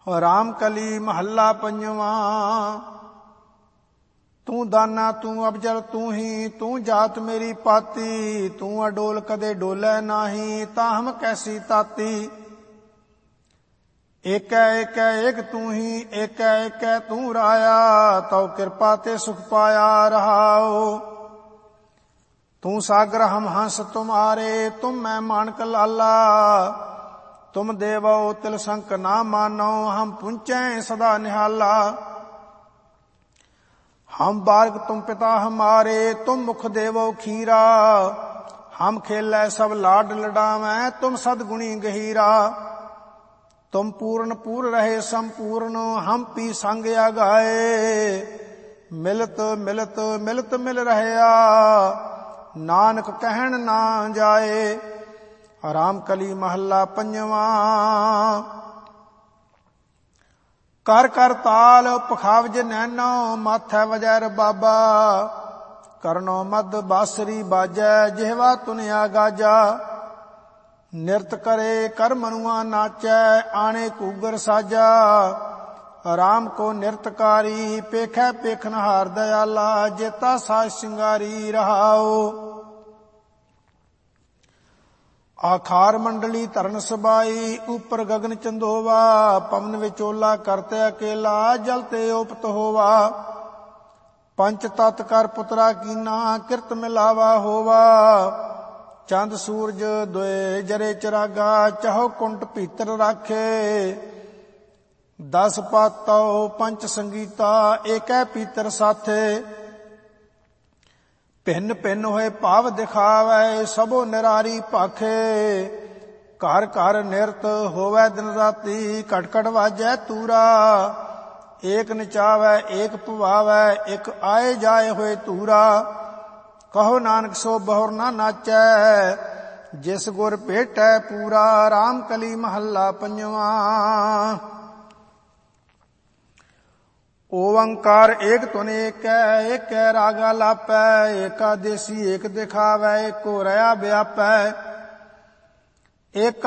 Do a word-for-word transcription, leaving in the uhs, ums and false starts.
ਰਾਮ ਕਲੀ ਮਹੱਲਾ ਪੰਜਵਾਂ। ਤੂੰ ਦਾਨਾ ਤੂੰ ਅਬਜਲ ਤੂੰ ਹੀ, ਤੂੰ ਜਾਤ ਮੇਰੀ ਪਾਤੀ। ਤੂੰ ਅਡੋਲ ਕਦੇ ਡੋਲੇ ਨਾਹੀ, ਤਾਹਮ ਕੈਸੀ ਤਾਤੀ। ਏਕੈ ਏਕੈ ਏਕ ਤੂੰ ਹੀ, ਏਕੈ ਏਕੈ ਤੂੰ ਰਾਇਆ। ਤਉ ਕਿਰਪਾ ਤੇ ਸੁਖ ਪਾਇਆ ਰਹਾਉ। ਤੂੰ ਸਾਗਰ ਹਮ ਹੰਸ ਤੁਮਾਰੇ, ਤੁਮ ਮੈਂ ਮਾਨਕ ਲਾਲਾ। ਤੁਮ ਦੇਵੋ ਤਿਲ ਸੰਕ ਨਾ ਮਾਨੋ, ਹਮ ਪੁੰਚੈ ਸਦਾ ਨਿਹਾਲਾ। हम बालक तुम पिता हमारे, तुम मुख देवो खीरा। हम खेलै सब लाड लडावै, तुम सदगुणी गहीरा। तुम पूर्ण पूर रहे संपूर्ण, हम पी संग आगाए। मिलत मिलत मिलत मिल रहया, नानक कहन ना जाए। राम कली महला पंजवा। कर कर ताल पखावज नैनो, माथै वजैर बाबा। करनो मद बासरी बाजै, जिहवा तुनिया गाजा। निरत करे कर मनुआ नाचै, आणे कूगर साजा। राम को निरतकारी, पेखै पेखनहार दयाला। जेता साज सिंगारी रहाओ। आखार मंडली धरन सबाई, ऊपर गगन चंदोवा। पवन विचोला करते अकेला, जलते ओपत होवा। पंच तत् कर पुत्रा कीना, किरत मिलावा होवा। चंद सूरज दोए जरे चरागा, चहो कुंट भीतर राखे। दस पातौ पंच संगीता, एकै पीतर साथे। भिन्न भिन्न होए भाव दिखावै, सबो निरारी भाखे। घर घर निरत होवै दिन राती, घट घट वाजै तूरा। एक नचावै एक पवावै, एक आए जाए होए तूरा। कहो नानक सो बहुर ना नाचै, जिस गुर भेटै पूरा। राम कली महला पंजवा। ओंकार एक तुन एकै, एकै रागा लापै। एकादेसी एक दिखावै, एको रया व्यापै। एक